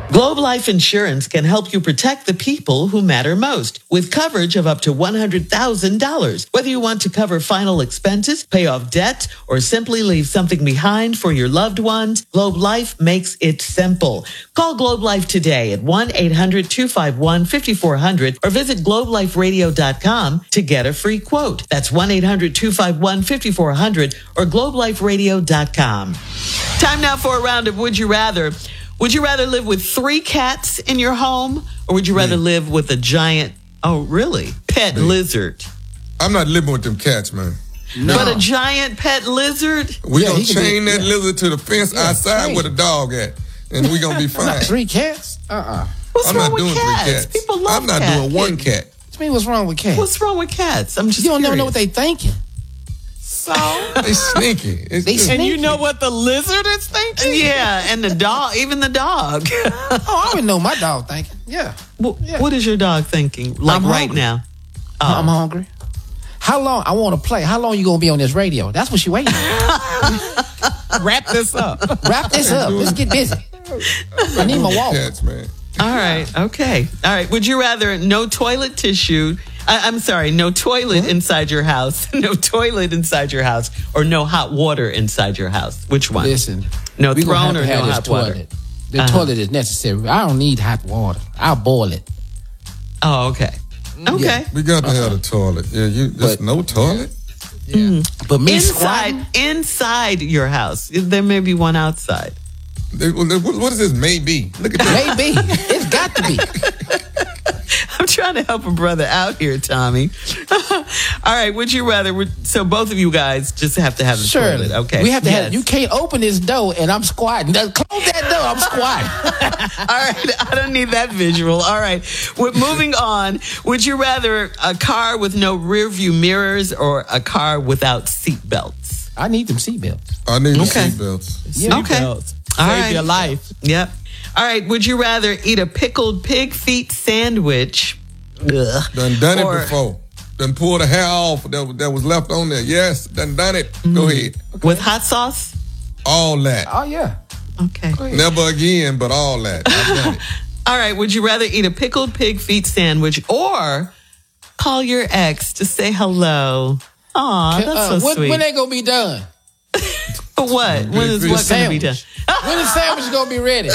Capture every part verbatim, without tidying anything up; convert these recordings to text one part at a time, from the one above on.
Globe Life Insurance can help you protect the people who matter most with coverage of up to one hundred thousand dollars. Whether you want to cover final expenses, pay off debt, or simply leave something behind for your loved ones, Globe Life makes it simple. Call Globe Life today at one eight hundred two five one five four zero zero or visit globe life radio dot com to get a free quote. That's one eight hundred two five one five four zero zero or globe life radio dot com. Time now for a round of Would You Rather. Would you rather live with three cats in your home, or would you rather Me. live with a giant, oh, really, pet Me. lizard? I'm not living with them cats, man. No. But a giant pet lizard? We Yeah, gonna he can chain be- that yeah. lizard to the fence Yeah, outside chain. where the dog at, and we gonna be fine. Three cats? Uh-uh. What's I'm wrong not with doing cats? three cats. People love I'm not cat doing one kittens. cat. What you mean, what's wrong with cats? What's wrong with cats? I'm just You don't never curious. know what they thinking. So, They sneaky. It's They just- and you sneaky. know what the lizard is thinking? Yeah, and the dog, even the dog. Oh, I already know my dog thinking. Yeah. Wh- Yeah. What is your dog thinking? Like I'm right hungry. now? I'm hungry. How long? I want to play. How long you going to be on this radio? That's what she waiting on. Wrap this up. Wrap this up. Let's get busy. I need my wallet. Cats, man. All right, okay. All right, would you rather no toilet tissue, I, I'm sorry, no toilet inside your house, no toilet inside your house, or no hot water inside your house? Which one? Listen. No we gonna throne have or to have no this hot water? toilet. The Uh-huh. toilet is necessary. I don't need hot water. I'll boil it. Oh, okay. Okay. We got to have a toilet. Yeah, you just But- no toilet. But me Inside, squatting, inside your house. There may be one outside. They- What what is this? Maybe. Look at that. maybe. It's got to be. I'm trying to help a brother out here, Tommy. All right, would you rather? would- So both of you guys just have to have the Sure. toilet. Okay. We have to Yes. have. You can't open this door and I'm squatting. Now, close that door. I'm squatting. All right, I don't need that visual. All right, We're moving on. Would you rather a car with no rear view mirrors or a car without seat belts? I need them seatbelts. I need Okay. the seatbelts. Yeah. Okay. Seatbelts. All Save right. your life. Yep. All right, would you rather eat a pickled pig feet sandwich? Ugh. Done done Or- it before. Done pulled the hair off that, was- that was left on there. Yes, done done it. Go ahead. With hot sauce? All that. Oh, yeah. Okay. Never again, but all that. I've done it. All right, would you rather eat a pickled pig feet sandwich or call your ex to say hello? Aw, that's Uh, so when, sweet. when they going to be done? But what? When is Pig what feet going to be done? sandwich. When the sandwich going to be ready?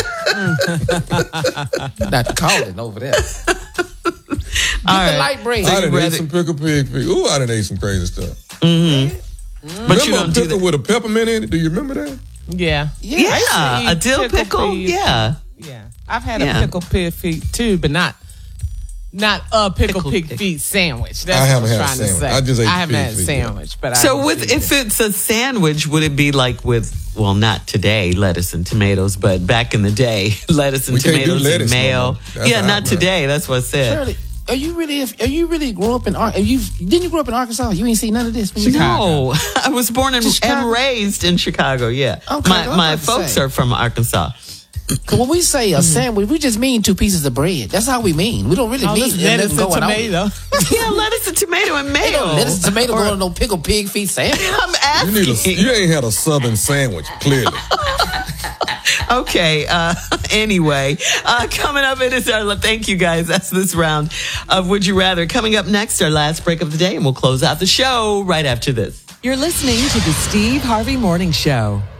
Not calling over there. Get All the right. light bread. I done rather- ate some pickled pig feet. Ooh, I done ate some crazy stuff. But remember you a don't do pickle that. with a peppermint in it? Do you remember that? Yeah. Yeah, I used to a eat dill pickle pickle. peas. Yeah. Yeah. I've had Yeah. a pickle pig feet too, but not not a pickle, Pickle pig pig. feet sandwich. That's I haven't what I had a was trying to sandwich. say. I just ate I haven't pig had a feet, sandwich, but I So haven't with seen if it. it's a sandwich, would it be like with well, not today, lettuce and tomatoes, but back in the day, lettuce and We can't do tomatoes and lettuce no mayo. more. That's Yeah, out not now. today. That's what I said. Shirley, are you really? Are you really grew up in? Ar- Are you didn't you grow up in Arkansas? You ain't seen none of this. When you- No, I was born and, Chicago? and raised in Chicago. Yeah, Okay, my I'm my about to folks say. are from Arkansas. Cause when we say a sandwich, we just mean two pieces of bread. That's how we mean. We don't really Oh, mean this nothing lettuce and going on. tomato. Yeah, lettuce and tomato and Ain't mayo. no lettuce, tomato, going on no pickled pig feet sandwich. I'm You asking. need a, you ain't had a southern sandwich, clearly. Okay. Uh, anyway, uh, coming up, it is our thank you guys. That's this round of Would You Rather. Coming up next, our last break of the day, and we'll close out the show right after this. You're listening to the Steve Harvey Morning Show.